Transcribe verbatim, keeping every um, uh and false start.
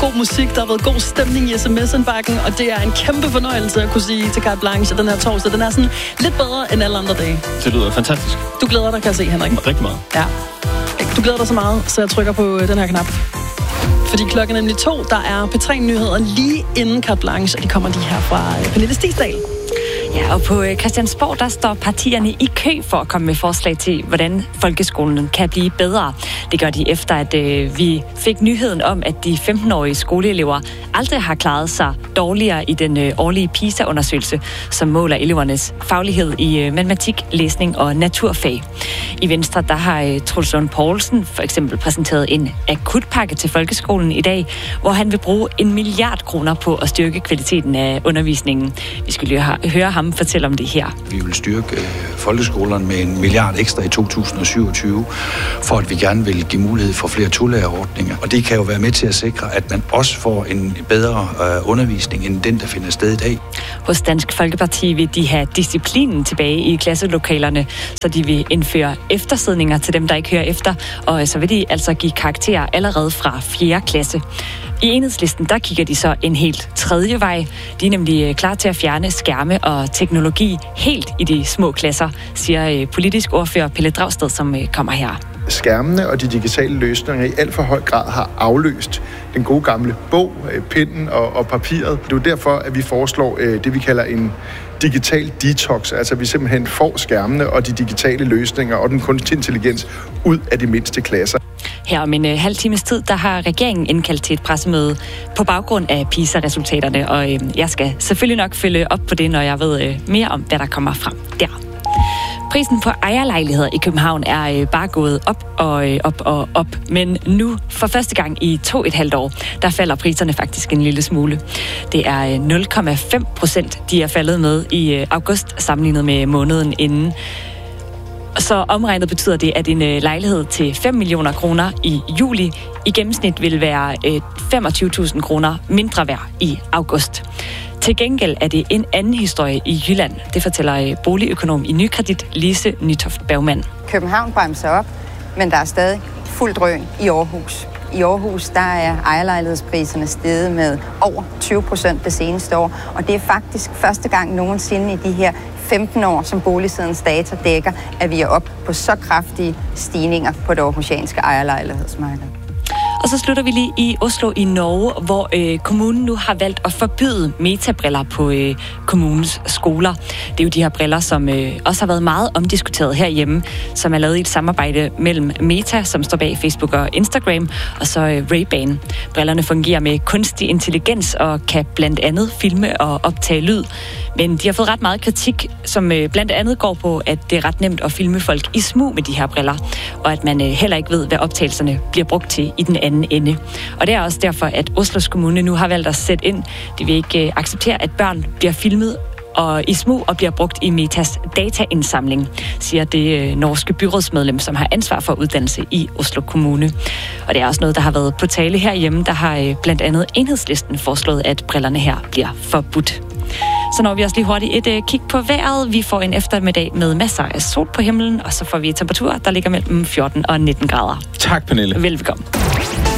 god musik, der har været god stemning i sms-indbakken, og det er en kæmpe fornøjelse at kunne sige til Carte Blanche, at den her torsdag, den er sådan lidt bedre end alle andre dage. Det lyder fantastisk. Du glæder dig, kan jeg se, Henrik. Rigtig meget. Ja. Du glæder dig så meget, så jeg trykker på den her knap. Fordi klokken er nemlig to, der er P tre-nyheder lige inden Carte Blanche, og de kommer lige her fra Pernille Stigsdal. Ja, og på Christiansborg, der står partierne i kø for at komme med forslag til, hvordan folkeskolen kan blive bedre. Det gør de efter, at øh, vi fik nyheden om, at de femten-årige skoleelever aldrig har klaret sig dårligere i den øh, årlige PISA-undersøgelse, som måler elevernes faglighed i øh, matematik, læsning og naturfag. I Venstre, der har øh, Troels Lund Poulsen for eksempel præsenteret en akutpakke til folkeskolen i dag, hvor han vil bruge en milliard kroner på at styrke kvaliteten af undervisningen. Vi skal lige høre ham fortælle om det her. Vi vil styrke øh, folkeskolerne med en milliard ekstra i to tusind syvogtyve, for at vi gerne vil give mulighed for flere tolærerordninger. Og det kan jo være med til at sikre, at man også får en bedre øh, undervisning, end den, der finder sted i dag. Hos Dansk Folkeparti vil de have disciplinen tilbage i klasselokalerne, så de vil indføre eftersidninger til dem, der ikke hører efter, og så vil de altså give karakterer allerede fra fjerde klasse. I Enhedslisten, der kigger de så en helt tredje vej. De er nemlig klar til at fjerne skærme og teknologi helt i de små klasser, siger politisk ordfører Pelle Dragsted, som kommer her. Skærmene og de digitale løsninger i alt for høj grad har afløst den gode gamle bog, pinden og, og papiret. Det er jo derfor, at vi foreslår det, vi kalder en digital detox. Altså, vi simpelthen får skærmene og de digitale løsninger og den kunstige intelligens ud af de mindste klasser. Her om en uh, halv times tid, der har regeringen indkaldt til et pressemøde på baggrund af PISA-resultaterne, og uh, jeg skal selvfølgelig nok følge op på det, når jeg ved uh, mere om, hvad der kommer frem der. Prisen på ejerlejligheder i København er øh, bare gået op og øh, op og op, men nu for første gang i to et halvt år, der falder priserne faktisk en lille smule. Det er øh, nul komma fem procent, de er faldet med i øh, august sammenlignet med måneden inden. Så omregnet betyder det, at en øh, lejlighed til fem millioner kroner i juli i gennemsnit vil være øh, femogtyve tusind kroner mindre værd i august. Til gengæld er det en anden historie i Jylland. Det fortæller boligøkonom i Nykredit, Lise Nytoft Bergmann. København bremser op, men der er stadig fuld drøn i Aarhus. I Aarhus der er ejerlejlighedspriserne steget med over tyve procent det seneste år, og det er faktisk første gang nogensinde i de her femten år, som Boligsidens data dækker, at vi er op på så kraftige stigninger på det aarhusianske ejerlejlighedsmarked. Og så slutter vi lige i Oslo i Norge, hvor øh, kommunen nu har valgt at forbyde metabriller på øh, kommunens skoler. Det er jo de her briller, som øh, også har været meget omdiskuteret herhjemme, som er lavet i et samarbejde mellem Meta, som står bag Facebook og Instagram, og så øh, Ray-Ban. Brillerne fungerer med kunstig intelligens og kan blandt andet filme og optage lyd. Men de har fået ret meget kritik, som øh, blandt andet går på, at det er ret nemt at filme folk i smug med de her briller, og at man øh, heller ikke ved, hvad optagelserne bliver brugt til i den anden ende. Og det er også derfor, at Oslos Kommune nu har valgt at sætte ind. De vil ikke øh, acceptere, at børn bliver filmet og i smug og bliver brugt i Metas dataindsamling, siger det øh, norske byrådsmedlem, som har ansvar for uddannelse i Oslo Kommune. Og det er også noget, der har været på tale herhjemme. Der har øh, blandt andet Enhedslisten foreslået, at brillerne her bliver forbudt. Så når vi også lige hurtigt et øh, kig på vejret. Vi får en eftermiddag med masser af sol på himlen, og så får vi temperaturer, der ligger mellem fjorten og nitten grader. Tak, Pernille. Velbekomme.